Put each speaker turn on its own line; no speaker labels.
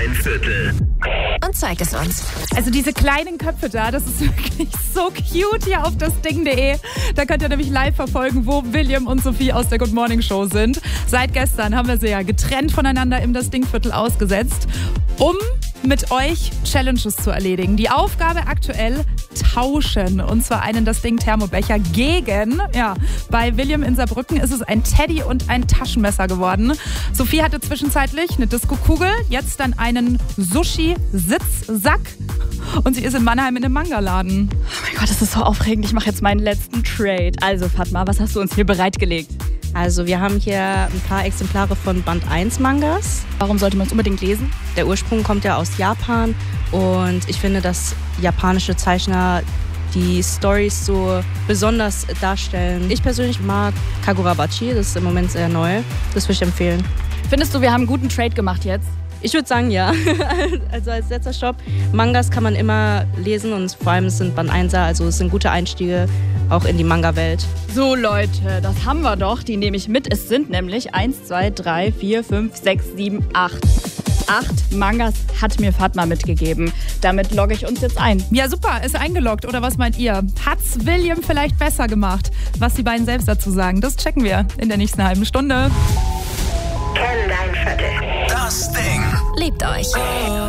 dein Viertel.
Und zeig es uns.
Also diese kleinen Köpfe da, das ist wirklich so cute hier auf dasding.de. Da könnt ihr nämlich live verfolgen, wo William und Sophie aus der Good Morning Show sind. Seit gestern haben wir sie ja getrennt voneinander im Das Ding-Viertel ausgesetzt, um mit euch Challenges zu erledigen. Die Aufgabe aktuell: tauschen. Und zwar einen Das Ding Thermobecher gegen, bei William in Saarbrücken ist es ein Teddy und ein Taschenmesser geworden. Sophie hatte zwischenzeitlich eine Disco-Kugel, jetzt dann einen Sushi-Sitzsack. Und sie ist in Mannheim in einem Manga-Laden.
Oh mein Gott, das ist so aufregend. Ich mache jetzt meinen letzten Trade. Also Fatma, was hast du uns hier bereitgelegt?
Also wir haben hier ein paar Exemplare von Band 1 Mangas.
Warum sollte man es unbedingt lesen?
Der Ursprung kommt ja aus Japan und ich finde, dass japanische Zeichner die Storys so besonders darstellen. Ich persönlich mag Kagurabachi, das ist im Moment sehr neu. Das würde ich empfehlen.
Findest du, wir haben einen guten Trade gemacht jetzt?
Ich würde sagen, ja. Also als letzter Stopp, Mangas kann man immer lesen und vor allem es sind Band 1er, also es sind gute Einstiege auch in die Manga-Welt.
So Leute, das haben wir doch. Die nehme ich mit. Es sind nämlich 1, 2, 3, 4, 5, 6, 7, 8. 8 Mangas hat mir Fatma mitgegeben. Damit logge ich uns jetzt ein.
Ja, super, ist eingeloggt. Oder was meint ihr? Hat's William vielleicht besser gemacht? Was die beiden selbst dazu sagen, das checken wir in der nächsten halben Stunde.
Kenn dein Viertel. Das Ding.
Liebt euch.